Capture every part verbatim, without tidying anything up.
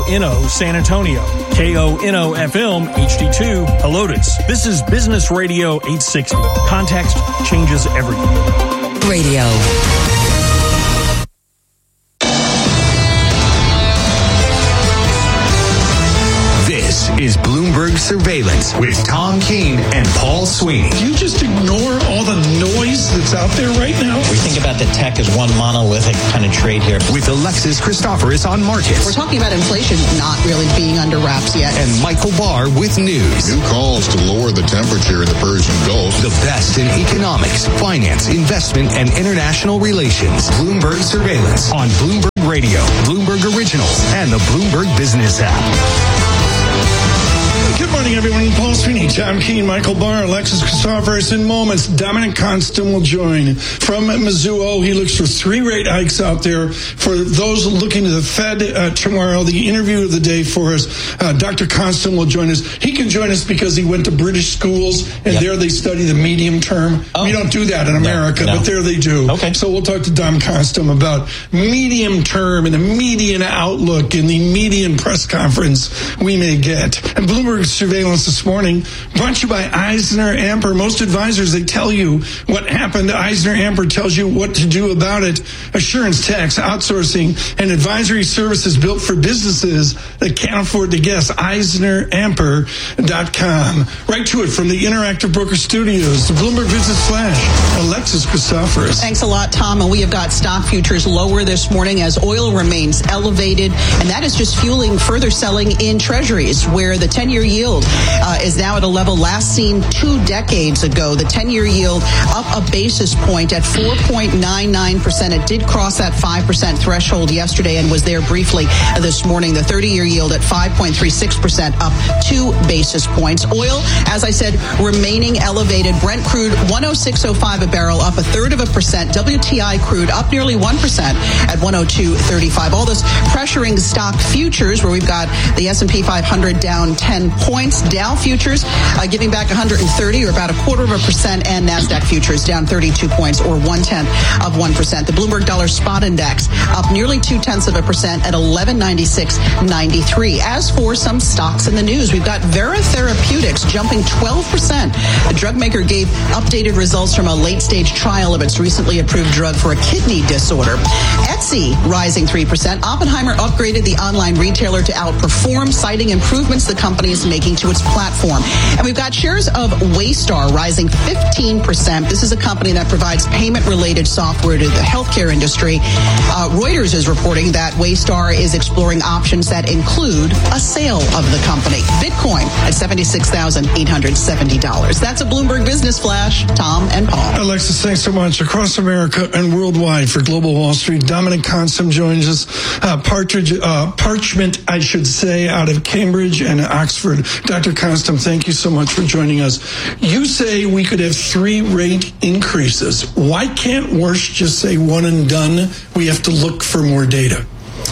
N O San Antonio, K O N O F M H D two Helotes. This is Business Radio eight sixty. Context changes everything. Radio. This is Bloomberg Surveillance with Tom Keene and Paul Sweeney. Do you just ignore all the noise that's out there right now? We think about the tech as one monolithic kind of trade here. With Alexis Christoforous on markets. We're talking about inflation not really being under wraps yet. And Michael Barr with news. New calls to lower the temperature in the Persian Gulf. The best in economics, finance, investment, and international relations. Bloomberg Surveillance on Bloomberg Radio, Bloomberg Originals, and the Bloomberg Business app. Good morning, everyone. Paul Sweeney, Tom Keene, Michael Barr, Alexis Christoforous. In moments, Dominic Constant will join from Mizuho. He looks for three rate hikes out there. For those looking to the Fed uh, tomorrow, the interview of the day for us, uh, Doctor Constant will join us. He can join us because he went to British schools, and yep. there they study the medium term. Oh. We don't do that in America, no, no. but there they do. Okay. So we'll talk to Dom Constant about medium term and the median outlook in the median press conference we may get. And Bloomberg Surveillance this morning, brought to you by Eisner Amper. Most advisors, they tell you what happened. Eisner Amper tells you what to do about it. Assurance, tax, outsourcing, and advisory services built for businesses that can't afford to guess. Eisner Amper dot com. Right to it from the Interactive Broker Studios, the Bloomberg Business Flash, Alexis Christoforous. Thanks a lot, Tom. And we have got stock futures lower this morning as oil remains elevated, and that is just fueling further selling in treasuries, where the ten-year yield Uh, is now at a level last seen two decades ago. The ten-year yield up a basis point at four point nine nine percent. It did cross that five percent threshold yesterday and was there briefly this morning. The thirty-year yield at five point three six percent, up two basis points. Oil, as I said, remaining elevated. Brent crude one oh six oh five a barrel, up a third of a percent. W T I crude up nearly one percent at one oh two thirty-five. All this pressuring stock futures, where we've got the S and P five hundred down ten points. Dow futures uh, giving back one hundred thirty, or about a quarter of a percent, and NASDAQ futures down thirty-two points, or one-tenth of one percent. The Bloomberg Dollar Spot Index up nearly two-tenths of a percent at eleven ninety-six ninety-three. As for some stocks in the news, we've got Vera Therapeutics jumping twelve percent. The drug maker gave updated results from a late-stage trial of its recently approved drug for a kidney disorder. Etsy rising three percent. Oppenheimer upgraded the online retailer to outperform, citing improvements the company is making to its platform. And we've got shares of Waystar rising fifteen percent. This is a company that provides payment-related software to the healthcare industry. Uh, Reuters is reporting that Waystar is exploring options that include a sale of the company. Bitcoin at seventy-six thousand eight hundred seventy dollars. That's a Bloomberg Business Flash. Tom and Paul. Alexis, thanks so much. Across America and worldwide for Global Wall Street, Dominic Constant joins us. Uh, Partridge, uh, Parchment, I should say, out of Cambridge and Oxford. Doctor Constant, thank you so much for joining us. You say we could have three rate increases. Why can't Warsh just say one and done? We have to look for more data.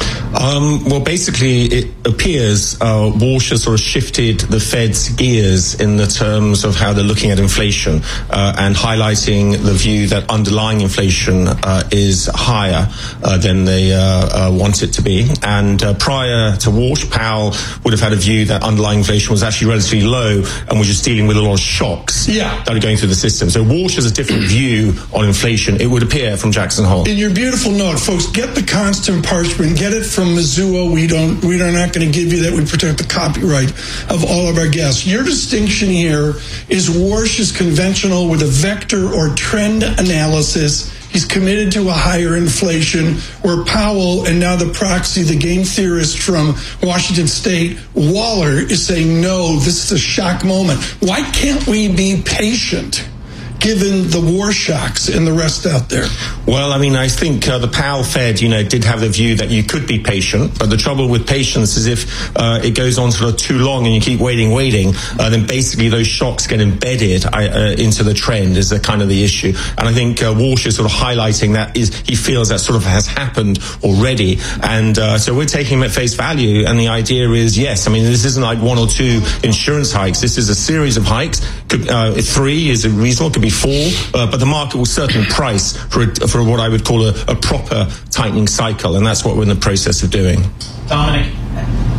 Um, well, basically, it appears uh, Walsh has sort of shifted the Fed's gears in the terms of how they're looking at inflation uh, and highlighting the view that underlying inflation uh, is higher uh, than they uh, uh, want it to be. And uh, prior to Walsh, Powell would have had a view that underlying inflation was actually relatively low and was just dealing with a lot of shocks yeah. that are going through the system. So Walsh has a different view on inflation, it would appear, from Jackson Hole. In your beautiful note, folks, get the Constant Parchment, get it from Mizuho. We don't, we are not going to give you that. We protect the copyright of all of our guests. Your distinction here is Warsh is conventional with a vector or trend analysis. He's committed to a higher inflation, where Powell, and now the proxy, the game theorist from Washington State, Waller, is saying, no, this is a shock moment. Why can't we be patient given the war shocks and the rest out there? Well, I mean, I think uh, the Powell Fed, you know, did have the view that you could be patient, but the trouble with patience is if uh, it goes on sort of too long and you keep waiting, waiting, uh, then basically those shocks get embedded uh, into the trend is the kind of the issue. And I think uh, Walsh is sort of highlighting that is he feels that sort of has happened already. And uh, so we're taking him at face value. And the idea is, yes, I mean, this isn't like one or two insurance hikes. This is a series of hikes. Could, uh, three is reasonable, could be four, uh, but the market will certainly price for a, for what I would call a, a proper tightening cycle, and that's what we're in the process of doing. Dominic,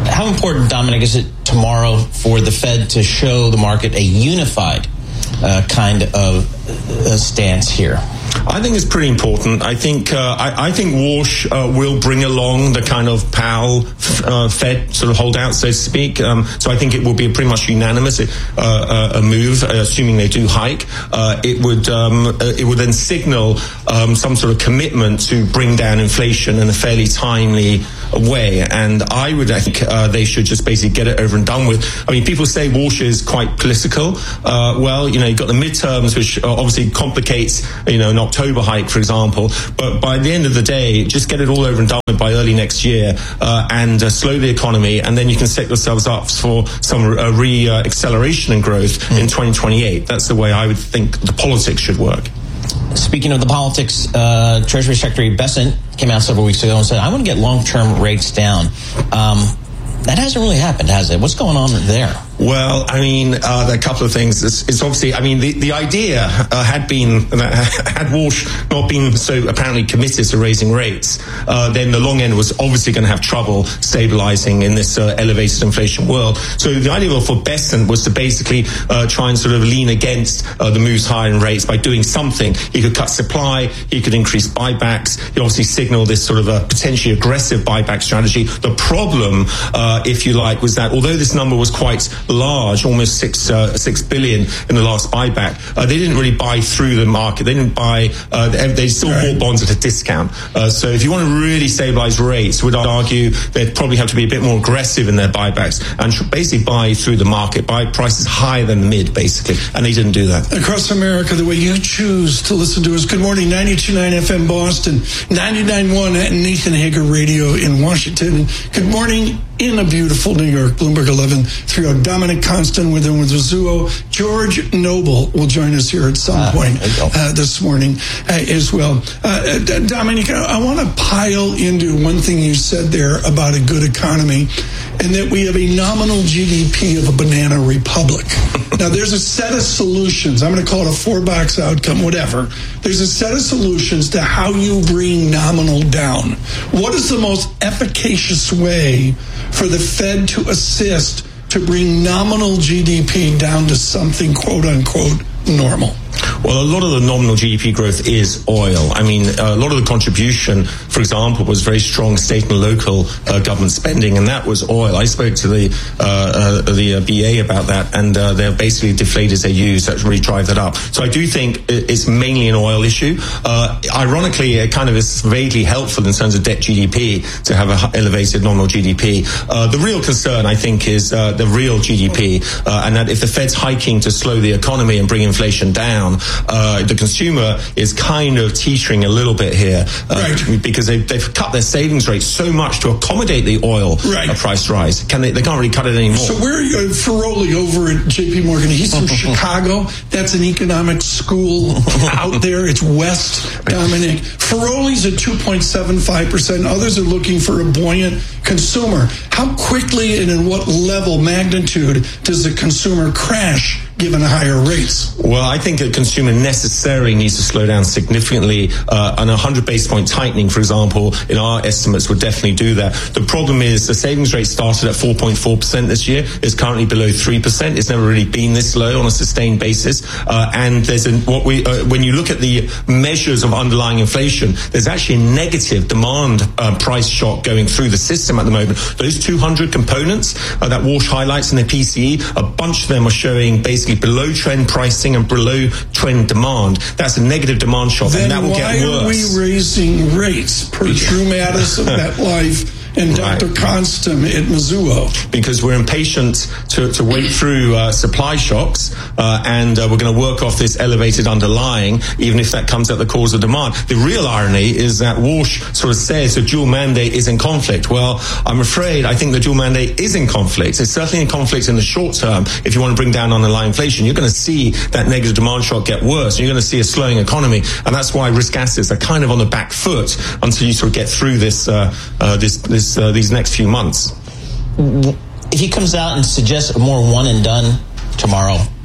How important, Dominic, is it tomorrow for the Fed to show the market a unified uh, kind of uh, stance here? I think it's pretty important. I think uh, I, I think Walsh uh, will bring along the kind of Powell uh, Fed sort of holdout, so to speak. Um, so I think it will be a pretty much unanimous uh, uh, a move, uh, assuming they do hike. Uh, it would um, uh, it would then signal um, some sort of commitment to bring down inflation in a fairly timely way. And I would I think uh, they should just basically get it over and done with. I mean, people say Walsh is quite political. Uh, well, you know, you've got the midterms, which obviously complicates, you know, an October hike, for example. But by the end of the day, just get it all over and done with by early next year uh, and uh, slow the economy, and then you can set yourselves up for some uh, re-acceleration and growth mm. in twenty twenty-eight. That's the way I would think the politics should work. Speaking of the politics, uh, Treasury Secretary Bessent came out several weeks ago and said, I want to get long-term rates down. Um, that hasn't really happened, has it? What's going on there? Well, I mean, uh, there are a couple of things. It's, it's obviously, I mean, the, the idea uh, had been, uh, had Walsh not been so apparently committed to raising rates, uh, then the long end was obviously going to have trouble stabilizing in this uh, elevated inflation world. So the idea for Bessent was to basically uh, try and sort of lean against uh, the moves higher in rates by doing something. He could cut supply, he could increase buybacks, he obviously signaled this sort of a potentially aggressive buyback strategy. The problem, uh, if you like, was that although this number was quite large, almost six uh, six billion in the last buyback, uh, they didn't really buy through the market. They didn't buy. Uh, they, they still right. bought bonds at a discount. Uh, so if you want to really stabilize rates, would argue they'd probably have to be a bit more aggressive in their buybacks and basically buy through the market, buy prices higher than the mid, basically. And they didn't do that. Across America, the way you choose to listen to us. Good morning, ninety-two point nine F M Boston, ninety-nine point one Nathan Hager Radio in Washington. Good morning in a beautiful New York, Bloomberg eleven through Dominic Constant with him with Mizuho. George Noble will join us here at some uh, point uh, this morning uh, as well. Uh, Dominic, I, I want to pile into one thing you said there about a good economy, and that we have a nominal G D P of a banana republic. Now, there's a set of solutions. I'm going to call it a four-box outcome, whatever. There's a set of solutions to how you bring nominal down. What is the most efficacious way for the Fed to assist to bring nominal G D P down to something, quote-unquote, normal? Well, a lot of the nominal G D P growth is oil. I mean, a lot of the contribution, for example, was very strong state and local uh, government spending, and that was oil. I spoke to the uh, uh, the uh, B A about that, and uh, they're basically deflators they use that really drive that up. So I do think it's mainly an oil issue. Uh, ironically, it kind of is vaguely helpful in terms of debt G D P to have an elevated nominal G D P. Uh, the real concern, I think, is uh, the real G D P, uh, and that if the Fed's hiking to slow the economy and bring inflation down, Uh, the consumer is kind of teetering a little bit here uh, right. because they've, they've cut their savings rate so much to accommodate the oil right. uh, price rise. Can they? They can't really cut it anymore. So where are you, uh, Ferroli over at J P Morgan? He's from Chicago. That's an economic school out there. It's West, Dominic. Ferroli's at two point seven five percent. Others are looking for a buoyant consumer. How quickly and in what level, magnitude, does the consumer crash given higher rates? Well, I think a consumer necessarily needs to slow down significantly, uh, and a one hundred basis point tightening, for example, in our estimates would definitely do that. The problem is the savings rate started at four point four percent this year. It's currently below three percent. It's never really been this low on a sustained basis. Uh, and there's a, what we, uh, when you look at the measures of underlying inflation, there's actually a negative demand uh, price shock going through the system at the moment. Those two hundred components uh, that Walsh highlights in the P C E, a bunch of them are showing basically below trend pricing and below trend demand. That's a negative demand shock, then and that will get worse. Why are we raising rates per Drew Mattis of MetLife and Doctor Right. Constam at Mizuho? Because we're impatient to, to wait through uh, supply shocks, uh, and uh, we're going to work off this elevated underlying, even if that comes at the cause of demand. The real irony is that Walsh sort of says the dual mandate is in conflict. Well, I'm afraid I think the dual mandate is in conflict. It's certainly in conflict in the short term. If you want to bring down underlying inflation, you're going to see that negative demand shock get worse. You're going to see a slowing economy, and that's why risk assets are kind of on the back foot until you sort of get through this uh, uh, this this Uh, these next few months. If he comes out and suggests a more one and done tomorrow,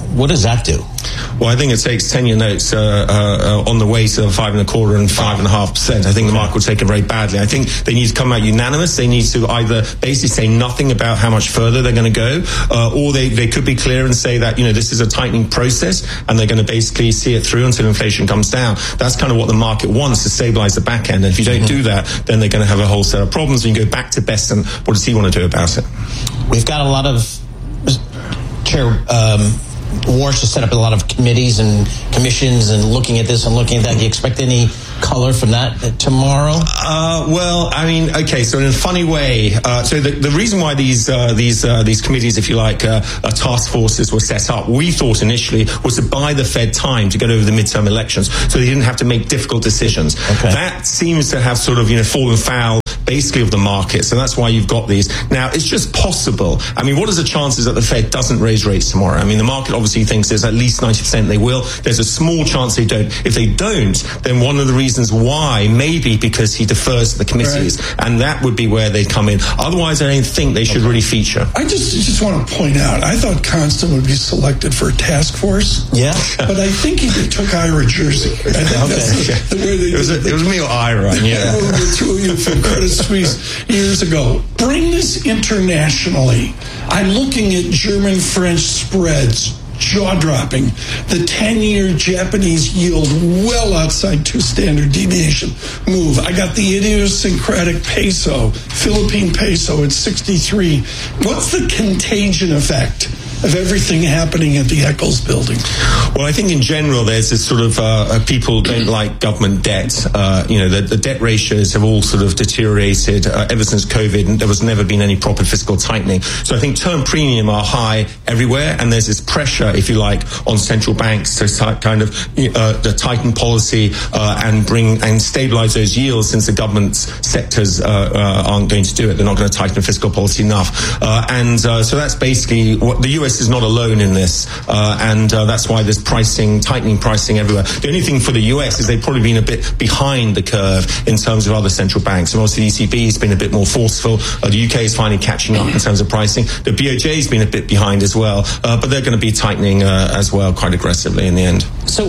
what does that do? Well, I think it takes ten-year notes uh, uh, on the way to five and a quarter and five and a half percent. I think the market will take it very badly. I think they need to come out unanimous. They need to either basically say nothing about how much further they're going to go, uh, or they, they could be clear and say that, you know, this is a tightening process and they're going to basically see it through until inflation comes down. That's kind of what the market wants, to stabilize the back end. And if you don't do that, then they're going to have a whole set of problems. And you go back to Besant. What does he want to do about it? We've got a lot of Chair um, Warsh has set up a lot of committees and commissions and looking at this and looking at that. Do you expect any color from that tomorrow? Uh, well, I mean, okay, so in a funny way, uh, so the, the reason why these uh, these uh, these committees, if you like, uh, uh, task forces were set up, we thought initially was to buy the Fed time to get over the midterm elections, so they didn't have to make difficult decisions. Okay. That seems to have sort of, you know, fallen foul basically of the market, so that's why you've got these. Now, it's just possible. I mean, what are the chances that the Fed doesn't raise rates tomorrow? I mean, the market obviously thinks there's at least ninety percent they will. There's a small chance they don't. If they don't, then one of the reasons why may be because he defers to the committees, right, and that would be where they come in. Otherwise, I don't think they should really feature. I just just want to point out, I thought Constant would be selected for a task force. Yeah. But I think he took Ira Jersey. I think okay. that's the, the way they it was, did a, it was me or Ira, yeah. The two of you from Credit Suisse years ago. Bring this internationally. I'm looking at German-French spreads, jaw-dropping. The ten-year Japanese yield well outside two standard deviation move. I got the idiosyncratic peso, Philippine peso at sixty-three. What's the contagion effect of everything happening at the Eccles building? Well, I think in general there's this sort of uh, people don't like government debt. Uh, you know, the, the debt ratios have all sort of deteriorated uh, ever since COVID, and there was never been any proper fiscal tightening. So I think term premium are high everywhere, and there's this pressure, if you like, on central banks to t- kind of uh, to tighten policy uh, and bring and stabilize those yields, since the government's sectors uh, uh, aren't going to do it. They're not going to tighten fiscal policy enough, uh, and uh, so that's basically what the U S is not alone in this, uh, and uh, that's why there's pricing, tightening pricing everywhere. The only thing for the U S is they've probably been a bit behind the curve in terms of other central banks. And obviously the E C B has been a bit more forceful. Uh, the U K is finally catching up in terms of pricing. The B O J has been a bit behind as well, uh, but they're going to be tightening uh, as well quite aggressively in the end. So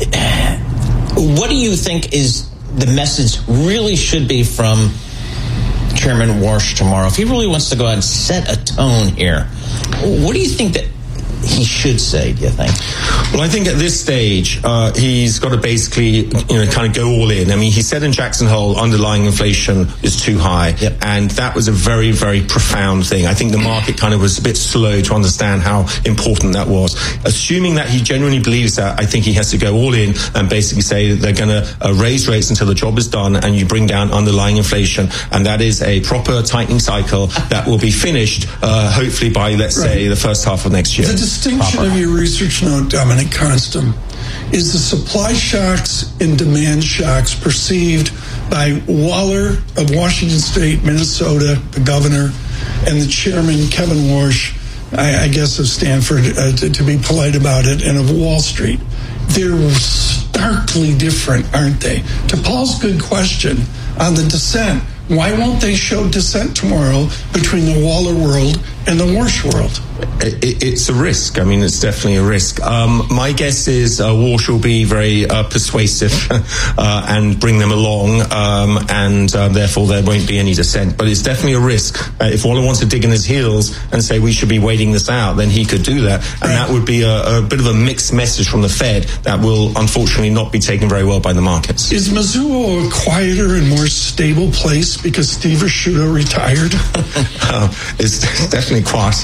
what do you think is the message really should be from Chairman Warsh tomorrow? If he really wants to go out and set a tone here, what do you think that he should say, do you think? Well, I think at this stage, uh, he's got to basically, you know, kind of go all in. I mean, he said in Jackson Hole, underlying inflation is too high. Yep. And that was a very, very profound thing. I think the market kind of was a bit slow to understand how important that was. Assuming that he genuinely believes that, I think he has to go all in and basically say that they're going to uh, raise rates until the job is done and you bring down underlying inflation. And that is a proper tightening cycle that will be finished, uh, hopefully by, let's right. say, the first half of next year. The distinction Proper. of your research note, Dominic Konstam, is the supply shocks and demand shocks perceived by Waller of Washington State, Minnesota, the governor, and the chairman, Kevin Warsh, I, I guess of Stanford, uh, to, to be polite about it, and of Wall Street. They're starkly different, aren't they? To Paul's good question on the dissent, why won't they show dissent tomorrow between the Waller world and the Warsh world? It, it's a risk. I mean, it's definitely a risk. Um, my guess is uh, Warsh will be very uh, persuasive uh, and bring them along, um, and uh, therefore there won't be any dissent. But it's definitely a risk. Uh, if Waller wants to dig in his heels and say we should be waiting this out, then he could do that. And right. that would be a, a bit of a mixed message from the Fed that will unfortunately not be taken very well by the markets. Is Mizuho a quieter and more stable place because Steve Risciuto retired? uh, it's definitely quieter.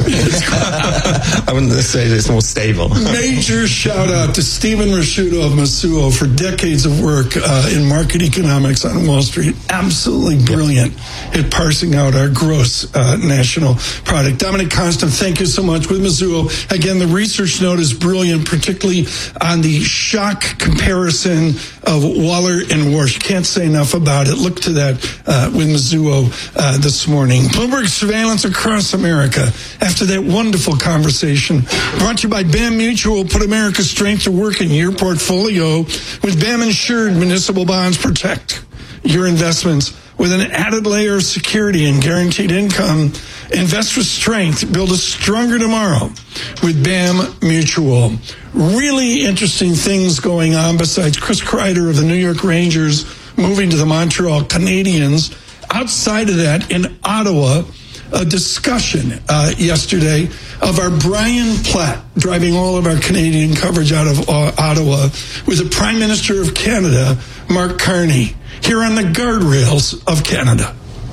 I wouldn't say that it's more stable. Major shout out to Stephen Risciuto of Mizuho for decades of work uh, in market economics on Wall Street. Absolutely brilliant yep. at parsing out our gross uh, national product. Dominic Konstam, thank you so much with Mizuho. Again, the research note is brilliant, particularly on the shock comparison of Waller and Warsh. Can't say enough about it. Look to that uh, with Mizuho uh, this morning. Bloomberg Surveillance across America. After that wonderful conversation, brought to you by B A M Mutual. Put America's strength to work in your portfolio with B A M Insured Municipal Bonds. Protect your investments with an added layer of security and guaranteed income. Invest with strength, build a stronger tomorrow with B A M Mutual. Really interesting things going on besides Chris Kreider of the New York Rangers moving to the Montreal Canadiens. Outside of that, in Ottawa, a discussion uh, yesterday of our Brian Platt driving all of our Canadian coverage out of uh, Ottawa with the Prime Minister of Canada, Mark Carney, here on the guardrails of Canada.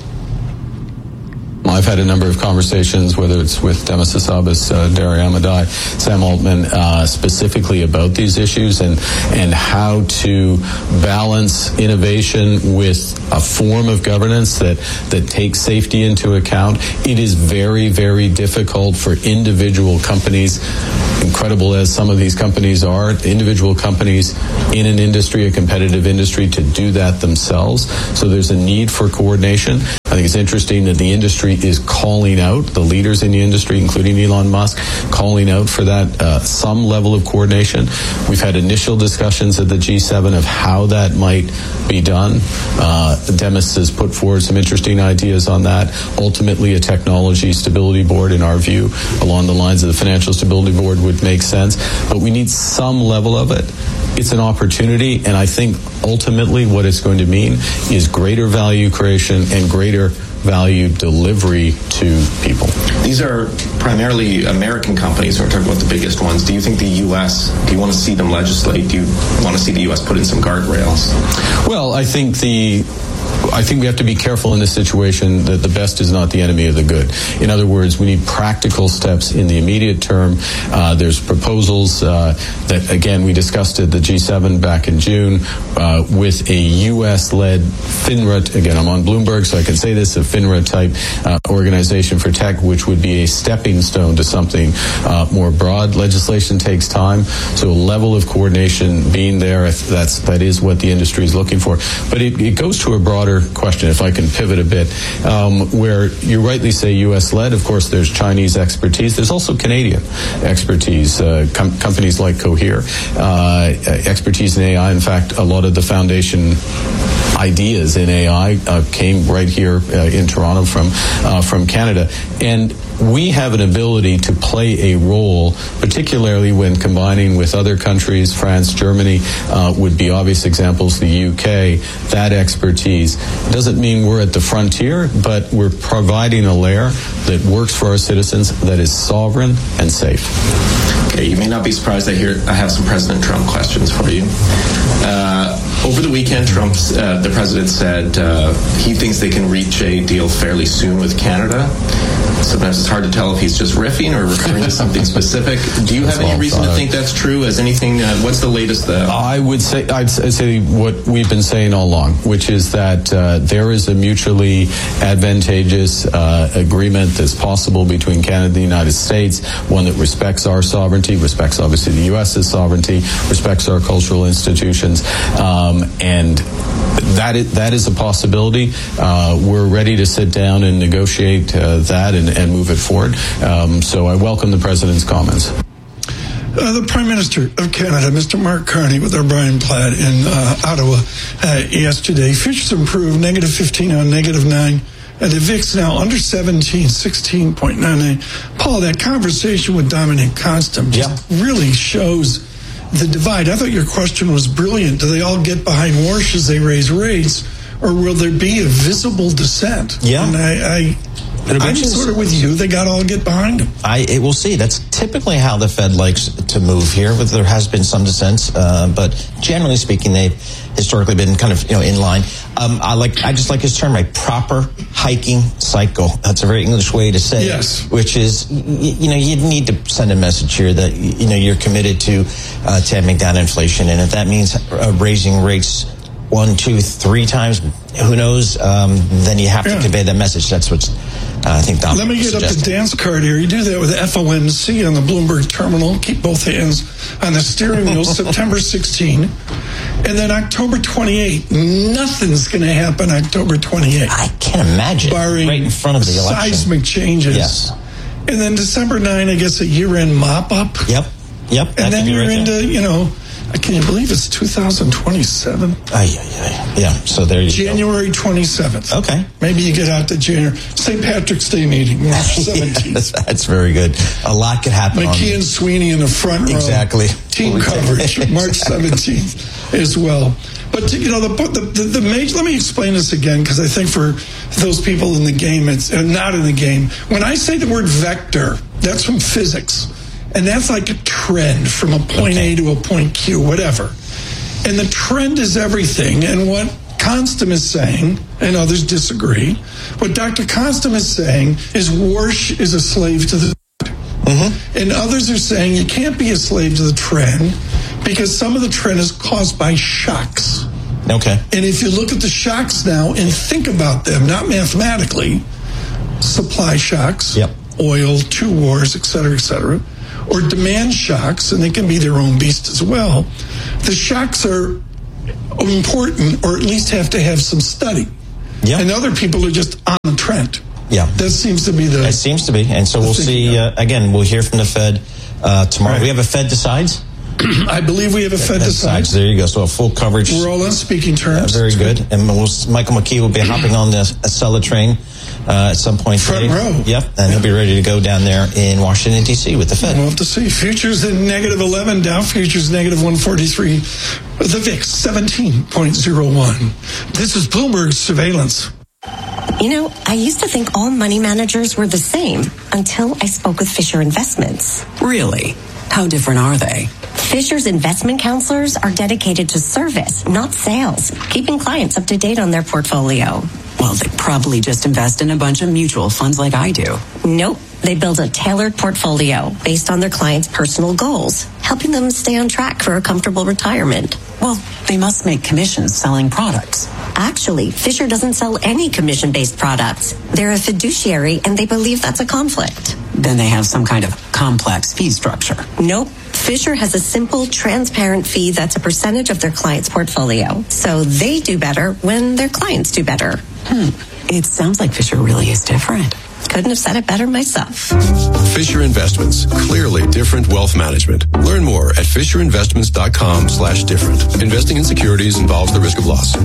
I've had a number of conversations, whether it's with Demis Hassabis, uh, Dari Amadai, Sam Altman, uh, specifically about these issues and and how to balance innovation with a form of governance that, that takes safety into account. It is very, very difficult for individual companies, incredible as some of these companies are, individual companies in an industry, a competitive industry, to do that themselves. So there's a need for coordination. I think it's interesting that the industry is calling out, the leaders in the industry, including Elon Musk, calling out for that uh, some level of coordination. We've had initial discussions at the G seven of how that might be done. Uh, Demis has put forward some interesting ideas on that. Ultimately, a technology stability board, in our view, along the lines of the financial stability board, would make sense. But we need some level of it. It's an opportunity, and I think ultimately what it's going to mean is greater value creation and greater value delivery to people. These are primarily American companies. We're talking about the biggest ones. Do you think the U S, do you want to see them legislate? Do you want to see the U S put in some guardrails? Well, I think the I think we have to be careful in this situation that the best is not the enemy of the good. In other words, we need practical steps in the immediate term. Uh, there's proposals uh, that, again, we discussed at the G seven back in June uh, with a U S-led FINRA. Again, I'm on Bloomberg, so I can say this, a FINRA-type uh, organization for tech, which would be a stepping stone to something uh, more broad. Legislation takes time, so a level of coordination being there, that's, that is what the industry is looking for. But it, it goes to a broader question, if I can pivot a bit, um, where you rightly say U S-led. Of course, there's Chinese expertise. There's also Canadian expertise, uh, com- companies like Cohere, uh, expertise in A I. In fact, a lot of the foundation ideas in A I uh, came right here uh, in Toronto from uh, from Canada. And we have an ability to play a role, particularly when combining with other countries. France, Germany uh, would be obvious examples, the U K. That expertise doesn't mean we're at the frontier, but we're providing a layer that works for our citizens, that is sovereign and safe. Okay, you may not be surprised I hear I have some President Trump questions for you. Uh, over the weekend, Trump, uh, the president said uh, he thinks they can reach a deal fairly soon with Canada. Sometimes it's hard to tell if he's just riffing or referring to something specific. Do you have any reason to think that's true? As anything, uh, what's the latest? Uh, I would say I'd say what we've been saying all along, which is that uh, there is a mutually advantageous uh, agreement that's possible between Canada and the United States, one that respects our sovereignty, respects obviously the U S's sovereignty, respects our cultural institutions, um, and that is, that is a possibility. Uh, we're ready to sit down and negotiate uh, that and, and move it forward. Um, so I welcome the President's comments. Uh, the Prime Minister of Canada, Mister Mark Carney, with our Brian Platt in uh, Ottawa uh, yesterday. Futures improved, negative fifteen on negative nine. And the V I X now under seventeen, sixteen point nine nine. Paul, that conversation with Dominic Constant just yeah. really shows the divide. I thought your question was brilliant. Do they all get behind Warsh as they raise rates, or will there be a visible dissent? Yeah. And I, I, I'm sort of with you. They got to all get behind him. I it, we'll see. That's typically how the Fed likes to move here. But there has been some dissent, uh, but generally speaking, they've historically been kind of you know in line. Um, I like. I just like his term, a proper hiking cycle. That's a very English way to say yes. it. Which is, you, you know, you need to send a message here that you know you're committed to uh, tamping down inflation, and if that means uh, raising rates one, two, three times, who knows? Um, then you have to yeah. convey that message. That's what's. Uh, I think Don Let me get suggesting. up the dance card here. You do that with F O M C on the Bloomberg terminal. Keep both hands on the steering wheel. September sixteenth. And then October twenty-eighth. Nothing's going to happen October twenty-eighth. I can't imagine. Barring right in front of the election. Seismic changes. Yes. And then December ninth, I guess, a year-end mop-up. Yep. Yep. And then you're right into, there. you know, Can you believe it's two thousand twenty-seven? Aye, aye, aye. Yeah, so there you January go. January twenty-seventh. Okay. Maybe you get out to January. Saint Patrick's Day meeting, March seventeenth. Yes, that's very good. A lot could happen. McKee and Sweeney in the front row. Exactly. Team coverage, March seventeenth as well. But, you know, the, the, the, the major, let me explain this again, because I think for those people in the game, it's uh, not in the game. When I say the word vector, that's from physics. And that's like a trend from a point okay. A to a point Q, whatever. And the trend is everything. And what Konstam is saying, and others disagree, what Doctor Konstam is saying is Warsh is a slave to the mm-hmm. And others are saying you can't be a slave to the trend because some of the trend is caused by shocks. Okay. And if you look at the shocks now and think about them, not mathematically, supply shocks, yep. oil, two wars, et cetera, et cetera, or demand shocks, and they can be their own beast as well. The shocks are important, or at least have to have some study. Yep. And other people are just on the trend. Yeah. That seems to be the... It seems to be. And so we'll see, uh, again, we'll hear from the Fed uh, tomorrow. Right. We have a Fed Decides? I believe we have a Fed, Fed Decides. There you go. So a full coverage. We're all on speaking terms. Uh, very good. And we'll, Michael McKee will be hopping on the Acela train uh, at some point Front today. row. Yep. And he'll be ready to go down there in Washington, D C with the Fed. We'll have to see. Futures in negative eleven, Dow futures negative one forty-three. The V I X seventeen point oh one. This is Bloomberg Surveillance. You know, I used to think all money managers were the same until I spoke with Fisher Investments. Really? How different are they? Fisher's investment counselors are dedicated to service, not sales, keeping clients up to date on their portfolio. Well, they probably just invest in a bunch of mutual funds like I do. Nope. They build a tailored portfolio based on their clients' personal goals, helping them stay on track for a comfortable retirement. Well, they must make commissions selling products. Actually, Fisher doesn't sell any commission-based products. They're a fiduciary, and they believe that's a conflict. Then they have some kind of complex fee structure. Nope. Fisher has a simple, transparent fee that's a percentage of their client's portfolio. So they do better when their clients do better. Hmm. It sounds like Fisher really is different. Couldn't have said it better myself. Fisher Investments. Clearly different wealth management. Learn more at fisher investments dot com slash different. Investing in securities involves the risk of loss.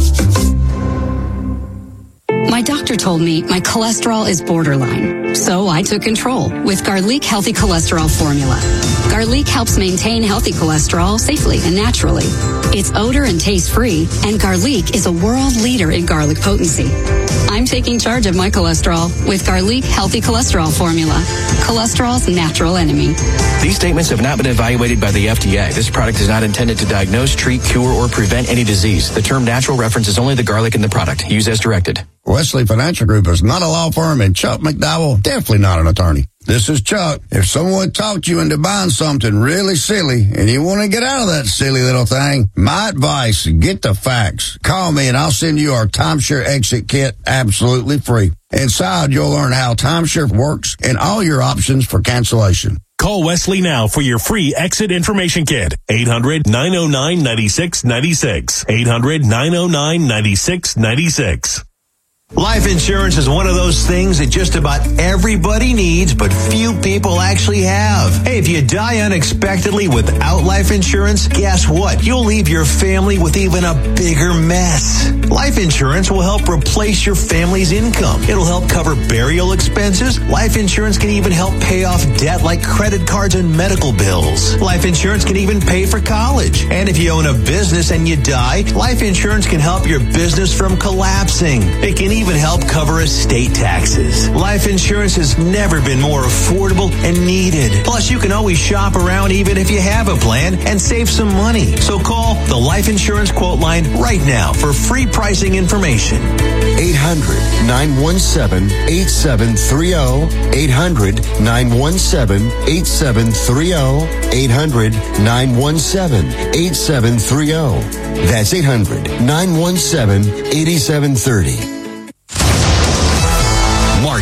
My doctor told me my cholesterol is borderline, so I took control with Garlic Healthy Cholesterol Formula. Garlic helps maintain healthy cholesterol safely and naturally. It's odor and taste-free, and Garlic is a world leader in garlic potency. I'm taking charge of my cholesterol with Garlic Healthy Cholesterol Formula, cholesterol's natural enemy. These statements have not been evaluated by the F D A. This product is not intended to diagnose, treat, cure, or prevent any disease. The term natural references only the garlic in the product. Use as directed. Wesley Financial Group is not a law firm, and Chuck McDowell definitely not an attorney. This is Chuck. If someone talked you into buying something really silly and you want to get out of that silly little thing, my advice, get the facts. Call me and I'll send you our timeshare exit kit absolutely free. Inside, you'll learn how timeshare works and all your options for cancellation. Call Wesley now for your free exit information kit. eight hundred, nine oh nine, nine six nine six. eight hundred, nine oh nine, nine six nine six. Life insurance is one of those things that just about everybody needs, but few people actually have. Hey, if you die unexpectedly without life insurance, guess what? You'll leave your family with even a bigger mess. Life insurance will help replace your family's income. It'll help cover burial expenses. Life insurance can even help pay off debt like credit cards and medical bills. Life insurance can even pay for college. And if you own a business and you die, life insurance can help your business from collapsing. It can even even help cover estate taxes. Life insurance has never been more affordable and needed. Plus, you can always shop around even if you have a plan and save some money. So call the Life Insurance Quote Line right now for free pricing information. eight hundred, nine one seven, eight seven three zero. eight hundred, nine one seven, eight seven three zero. eight hundred, nine one seven, eight seven three zero. That's eight hundred, nine one seven, eight seven three zero.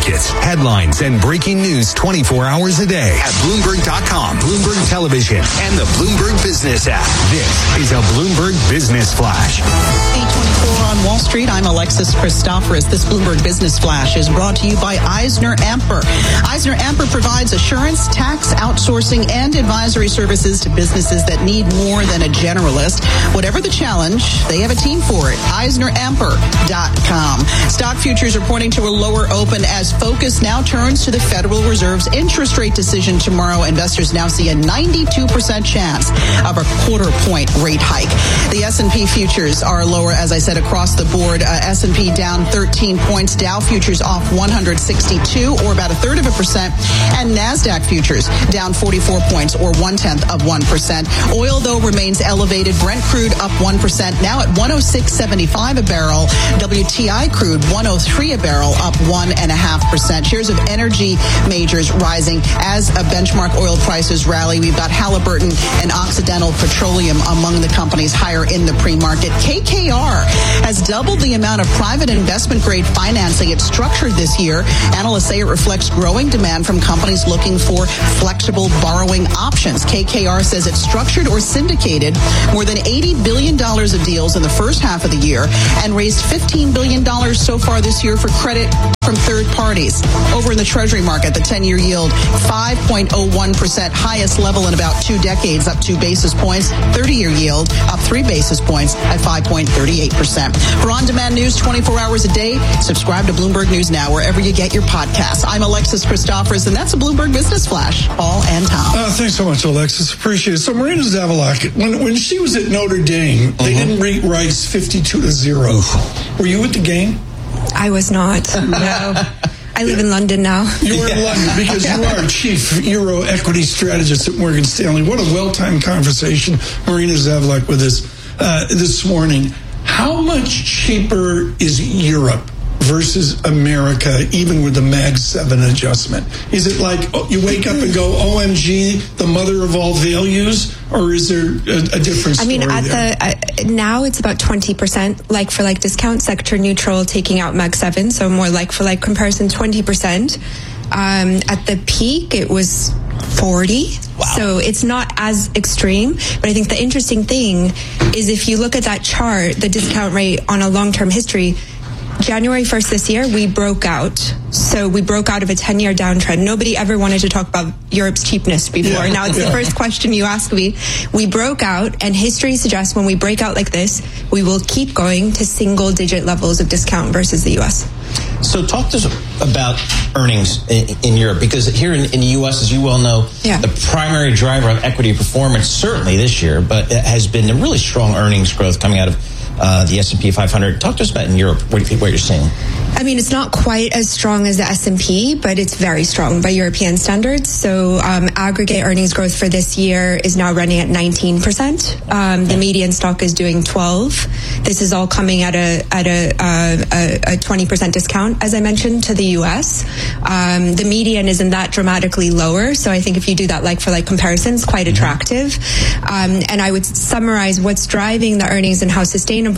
markets, headlines, and breaking news twenty-four hours a day at Bloomberg dot com, Bloomberg Television, and the Bloomberg Business app. This is a Bloomberg Business Flash. eight twenty-four on Wall Street. I'm Alexis Christoforous. This Bloomberg Business Flash is brought to you by Eisner Amper. Eisner Amper provides assurance, tax, outsourcing, and advisory services to businesses that need more than a generalist. Whatever the challenge, they have a team for it. Eisner Amper dot com. Stock futures are pointing to a lower open as focus now turns to the Federal Reserve's interest rate decision tomorrow. Investors now see a ninety-two percent chance of a quarter point rate hike. The S and P futures are lower, as I said, across the board. Uh, S and P down thirteen points. Dow futures off one hundred sixty-two, or about a third of a percent. And NASDAQ futures down forty-four points, or one-tenth of one percent. Oil, though, remains elevated. Brent crude up one percent, now at one oh six seventy-five a barrel. W T I crude one oh three a barrel, up one point five percent. Shares of energy majors rising as uh, benchmark oil prices rally. We've got Halliburton and Occidental Petroleum among the companies higher in the pre-market. K K R has doubled the amount of private investment-grade financing it's structured this year. Analysts say it reflects growing demand from companies looking for flexible borrowing options. K K R says it structured or syndicated more than eighty billion dollars of deals in the first half of the year and raised fifteen billion dollars so far this year for credit from third parties. Over in the Treasury market, the ten-year yield, five point oh one percent, highest level in about two decades, up two basis points. thirty-year yield, up three basis points at five point three eight percent. For on-demand news twenty-four hours a day, subscribe to Bloomberg News Now, wherever you get your podcasts. I'm Alexis Christoforous, and that's a Bloomberg Business Flash. Paul and Tom. Uh, thanks so much, Alexis. Appreciate it. So Marina Zavalak, when when she was at Notre Dame, they uh-huh. didn't rate Rice fifty-two to zero. Were you at the game? I was not. No. I live in London now. You were in London because you are Chief Euro Equity Strategist at Morgan Stanley. What a well-timed conversation Marina Zavalak with us uh, this morning. How much cheaper is Europe versus America, even with the Mag seven adjustment? Is it like oh, you wake up and go, O M G, the mother of all values? Or is there a, a different story? I mean, at there? the uh, now it's about twenty percent like for like discount, sector neutral, taking out Mag seven, so more like for like comparison, twenty percent. Um, at the peak, it was forty. Wow. So it's not as extreme. But I think the interesting thing is if you look at that chart, the discount rate on a long-term history, January first this year, we broke out. So we broke out of a ten-year downtrend. Nobody ever wanted to talk about Europe's cheapness before. Yeah, now it's yeah. the first question you ask me. We broke out, and history suggests when we break out like this, we will keep going to single-digit levels of discount versus the U S. So talk to us about earnings in, in Europe, because here in, in the U S, as you well know, yeah. the primary driver of equity performance, certainly this year, but it has been a really strong earnings growth coming out of Uh, the S and P five hundred. Talk to us about in Europe, what, what you're seeing. I mean, it's not quite as strong as the S and P, but it's very strong by European standards. So um, aggregate earnings growth for this year is now running at nineteen percent. Um, the median stock is doing twelve. This is all coming at a at a, uh, a, a twenty percent discount, as I mentioned, to the U S. Um, the median isn't that dramatically lower, so I think if you do that like for like comparison, it's quite attractive. Um, and I would summarize what's driving the earnings and how sustainable.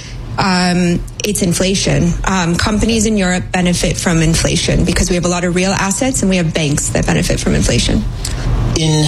Um, it's inflation. Um, companies in Europe benefit from inflation because we have a lot of real assets and we have banks that benefit from inflation. In,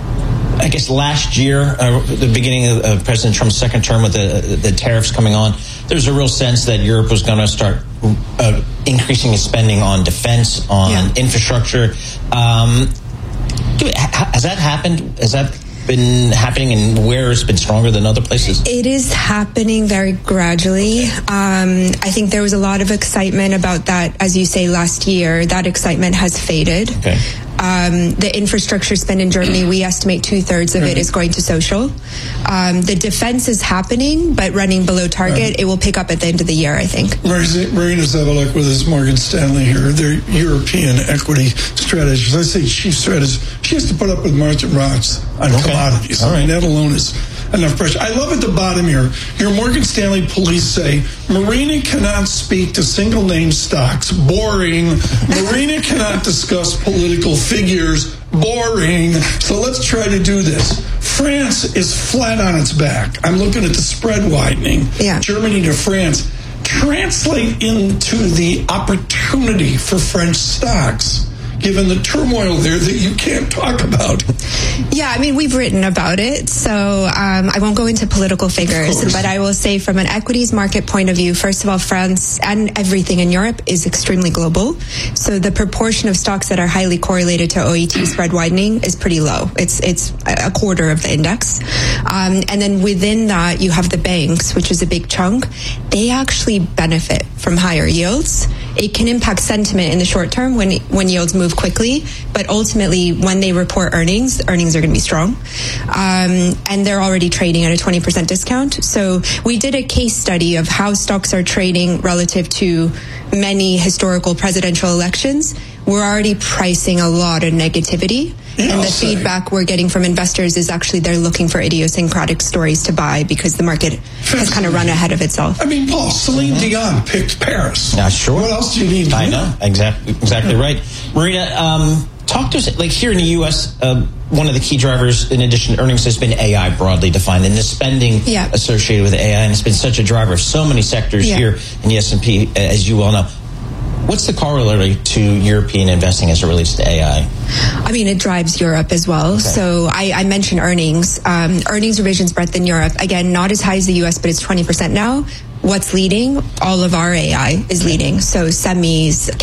I guess, last year, uh, the beginning of uh, President Trump's second term with the, the tariffs coming on, there's a real sense that Europe was going to start uh, increasing its spending on defense, on yeah. infrastructure. Um, do it, has that happened? Has that been happening, and where it's been stronger than other places? It is happening very gradually. Um, I think there was a lot of excitement about that, as you say, last year. That excitement has faded. Okay. Um, the infrastructure spend in Germany, we estimate two-thirds of it is going to social. Um, the defense is happening, but running below target. Right. It will pick up at the end of the year, I think. Marina Zavalak with us, Morgan Stanley here. They're European equity strategists. I say chief strategist. She has to put up with Martin Roths on okay. commodities. All right. I mean, that alone is enough pressure. I love at the bottom here, your Morgan Stanley police say, Marina cannot speak to single name stocks. Boring. Marina cannot discuss political figures. Boring. So let's try to do this. France is flat on its back. I'm looking at the spread widening. Yeah. Germany to France. translate into the opportunity for French stocks, given the turmoil there that you can't talk about? Yeah, I mean, we've written about it, so um, I won't go into political figures, but I will say from an equities market point of view, first of all, France and everything in Europe is extremely global. So the proportion of stocks that are highly correlated to O E T spread widening is pretty low. It's it's a quarter of the index. Um, and then within that, you have the banks, which is a big chunk. They actually benefit from higher yields. It can impact sentiment in the short term when when yields move quickly, but ultimately when they report earnings, earnings are going to be strong. Um, and they're already trading at a twenty percent discount. So we did a case study of how stocks are trading relative to many historical presidential elections. We're already pricing a lot of negativity. Yeah, and the say. feedback we're getting from investors is actually they're looking for idiosyncratic stories to buy because the market has kind of run ahead of itself. I mean, Paul, Celine mm-hmm. Dion picked Paris. Yeah, sure. What else do you need to I know? know. Exactly, exactly yeah. right. Marina, um, talk to us, like here in the U S, uh, one of the key drivers, in addition to earnings, has been A I broadly defined, and the spending yeah. associated with A I, and it's been such a driver of so many sectors yeah. here in the S and P, as you well know. What's the corollary to European investing as it relates to A I? I mean, it drives Europe as well. Okay. So I, I mentioned earnings. Um, earnings revisions breadth in Europe, again, not as high as the U S, but it's twenty percent now. What's leading? All of our A I is leading. So semis,